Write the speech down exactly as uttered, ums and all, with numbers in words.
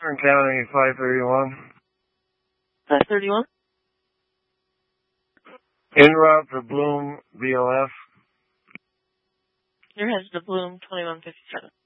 Kern County, five thirty-one. five thirty-one? En route to Bloom, B L F. Your head's to Bloom, twenty-one fifty-seven.